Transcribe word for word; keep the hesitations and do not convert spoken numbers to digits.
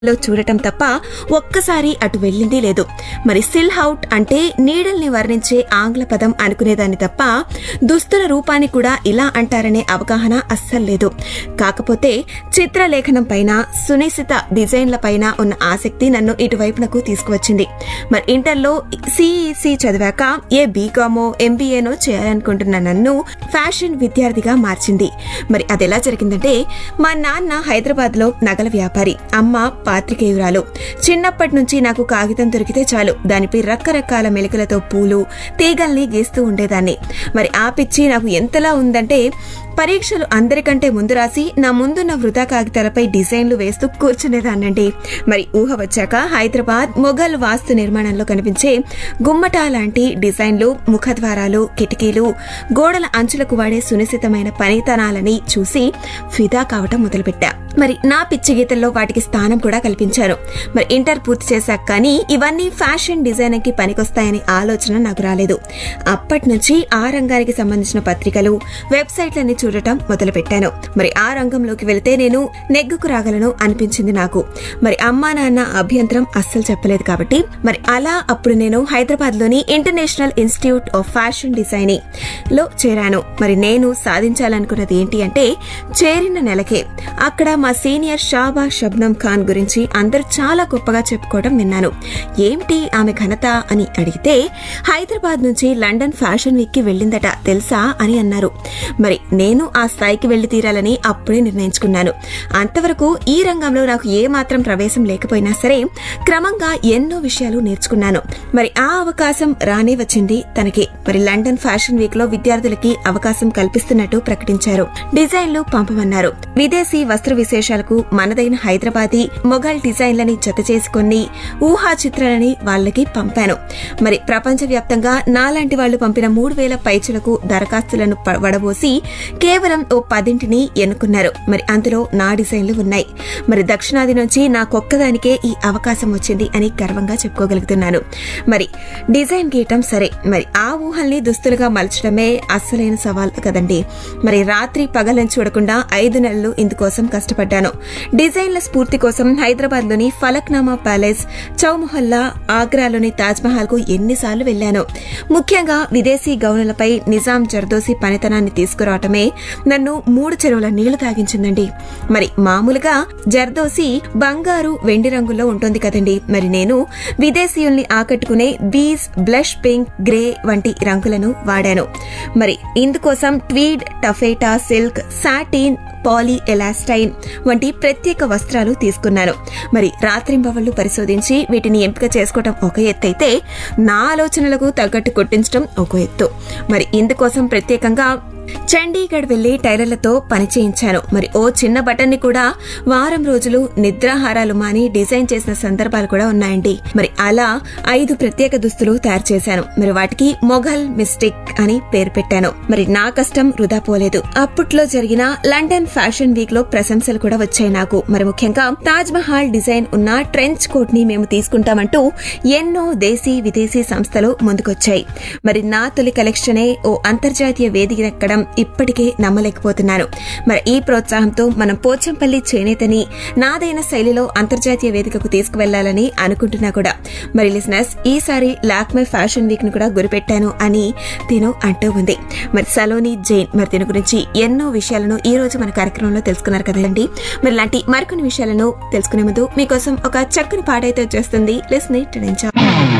లో చూడటం తప్ప ఒక్కసారి అటు వెళ్ళింది లేదు. మరి సిల్ హౌట్ అంటే నీడల్ని వర్ణించే ఆంగ్ల పదం అనుకునేదాన్ని తప్ప దుస్తుల రూపాన్ని కూడా ఇలా అంటారనే అవగాహన అస్సలు లేదు. కాకపోతే చిత్రలేఖనం పైన, సునిశిత డిజైన్ల పైన ఉన్న ఆసక్తి నన్ను ఇటువైపునకు తీసుకువచ్చింది. మరి ఇంటర్లో సిఈసి చదివాక ఏ బీకామో ఎంబీఏనో చేయాలనుకుంటున్న నన్ను ఫ్యాషన్ విద్యార్థిగా మార్చింది. మరి అదెలా జరిగిందంటే, మా నాన్న హైదరాబాద్ లో నగల వ్యాపారి, అమ్మ పాత్రికేయురాలు. చిన్నప్పటి నుంచి నాకు కాగితం దొరికితే చాలు దానిపై రకరకాల మెలికలతో పూలు, తీగల్ని గీస్తూ ఉండేదాన్ని. మరి ఆ పిచ్చి నాకు ఎంతలా ఉందంటే, పరీక్షలు అందరికంటే ముందు రాసి నా ముందున్న వృధా కాగితాలపై డిజైన్లు వేస్తూ కూర్చునేదాన్నండి. మరి ఊహ వచ్చాక హైదరాబాద్ మొఘల్ వాస్తు నిర్మాణంలో కనిపించే గుమ్మటా లాంటి డిజైన్లు, ముఖద్వారాలు, కిటికీలు, గోడల అంచులకు వాడే సునిశితమైన పనితనాలని చూసి ఫిదా కావటం మొదలుపెట్టా. మరి నా పిచ్చి గీతల్లో వాటికి స్థానం కూడా కల్పించాను. మరి ఇంటర్ పూర్తి చేశాక కానీ ఇవన్నీ ఫ్యాషన్ డిజైనింగ్ కి పనికొస్తాయనే ఆలోచన నాకు రాలేదు. అప్పటి నుంచి ఆ రంగానికి సంబంధించిన పత్రికలు, వెబ్సైట్లన్నీ చూడటం మొదలుపెట్టాను. మరి ఆ రంగంలోకి వెళితే నేను నెగ్గుకు రాగలను అనిపించింది నాకు. మరి అమ్మా నాన్న అభ్యంతరం అస్సలు చెప్పలేదు కాబట్టి మరి అలా అప్పుడు నేను హైదరాబాద్ లోని international institute of fashion designing లో చేరాను. మరి నేను సాధించాలనుకున్నది ఏంటి అంటే, చేరిన నెలకే అక్కడ మా సీనియర్ షాబా షబ్నం ఖాన్ గురించి అందరూ చాలా గొప్పగా చెప్పుకోవడం విన్నాను. ఏమిటి ఆమె ఘనత అని అడిగితే, హైదరాబాద్ నుంచి లండన్ ఫ్యాషన్ వీక్ కి వెళ్లిందట తెలుసా అని అన్నారు. మరి నేను ఆ స్థాయికి వెళ్లి తీరాలని అప్పుడే నిర్ణయించుకున్నాను. అంతవరకు ఈ రంగంలో నాకు ఏ మాత్రం ప్రవేశం లేకపోయినా సరే క్రమంగా ఎన్నో విషయాలు నేర్చుకున్నాను. మరి ఆ అవకాశం రానే వచ్చింది తనకి. మరి లండన్ ఫ్యాషన్ వీక్ లో విద్యార్థులకి అవకాశం కల్పిస్తున్నట్టు ప్రకటించారు. డిజైన్లు పంపమన్నారు. విదేశీ వస్త్ర విశేషాలకు మనదైన హైదరాబాదీ మొఘల్ డిజైన్లని జత చేసుకుని ఊహా చిత్రాలని వాళ్ళకి పంపాను. మరి ప్రపంచ వ్యాప్తంగా నాలాంటి వాళ్లు పంపిన మూడు వేల పైచులకు దరఖాస్తులను వడబోసి కేవలం ఓ పదింటిని ఎన్నుకున్నారు. మరి అందులో నా డిజైన్లు ఉన్నాయి. మరి దక్షిణాది నుంచి నాకొక్కదానికే ఈ అవకాశం వచ్చింది అని గర్వంగా చెప్పుకోగలుగుతున్నాను. మరి డిజైన్ గీయటం సరే, మరి ఆ ఊహల్ని దుస్తులుగా మలచడమే అస్సలైన సవాల్ కదండి. మరి రాత్రి పగలని చూడకుండా ఐదు నెలలు ఇందుకోసం కష్టపడ్డాను. డిజైన్ల స్ఫూర్తి కోసం హైదరాబాద్ లోని ఫలక్నామా ప్యాలెస్, చౌమహల్లా, ఆగ్రాలోని తాజ్మహల్ కు ఎన్నిసార్లు వెళ్లాను. ముఖ్యంగా విదేశీ గౌనులపై నిజాం జర్దోసి పనితనాన్ని తీసుకురావటమే నన్ను మూడు చెరువుల నీళ్లు తాగించిందండి. మరి మామూలుగా జర్దోసి బంగారు, వెండి రంగుల్లో ఉంటుంది కదండి. మరి నేను విదేశీయుల్ని ఆకట్టుకునే బీజ్, బ్లష్ పింక్, గ్రే వంటి రంగులను వాడాను. మరి ఇందుకోసం ట్వీడ్, టఫేటా సిల్క్, సాటిన్, పాలీ ఎలాస్టైన్ వంటి ప్రత్యేక వస్త్రాలు తీసుకున్నాను. మరి రాత్రింబవళ్లు పరిశోధించి వీటిని ఎంపిక చేసుకోవటం ఒక ఎత్తైతే, నా ఆలోచనలకు తగ్గట్టు కుట్టించడం ఒక ఎత్తు. మరి ఇందుకోసం ప్రత్యేకంగా చండీగఢ్ వెళ్లి టైలర్లతో పని చేయించాను. మరి ఓ చిన్న బటన్ ని కూడా వారం రోజులు నిద్రాహారాలు మాని డిజైన్ చేసిన సందర్భాలు కూడా ఉన్నాయండి. మరి అలా ఐదు ప్రత్యేక దుస్తులు తయారు చేశాను. మరి వాటికి మొఘల్ మిస్టిక్ అని పేరు పెట్టాను. మరి నా కష్టం వృధా పోలేదు. అప్పట్లో జరిగిన లండన్ ఫ్యాషన్ వీక్ లో ప్రశంసలు కూడా వచ్చాయి నాకు. మరి ముఖ్యంగా తాజ్ మహల్ డిజైన్ ఉన్న ట్రెంచ్ కోట్ ని మేము తీసుకుంటామంటూ ఎన్నో దేశీ విదేశీ సంస్థలు ముందుకొచ్చాయి. మరి నా తొలి కలెక్షనే ఓ అంతర్జాతీయ వేదిక ఎక్కడం ఇప్పటికే నమ్మలేకపోతున్నాను. మరి ఈ ప్రోత్సాహంతో మనం పోచంపల్లి చేనేతని నాదైన శైలిలో అంతర్జాతీయ వేదికకు తీసుకువెళ్లాలని అనుకుంటున్నా కూడా. మరి లిసనర్స్, ఈసారి లాక్మే ఫ్యాషన్ వీక్ ను కూడా గురిపెట్టాను అని తిను అంటూ ఉంది. మరి సలోని జైన్, మరి దీని గురించి ఎన్నో విషయాలను ఈ రోజు మన కార్యక్రమంలో తెలుసుకున్నారు కదండి. మరి ఇలాంటి మరికొన్ని విషయాలను తెలుసుకునే ముందు మీకోసం ఒక చక్కని పాట అయితే వచ్చేస్తుంది. Listen it and enjoy.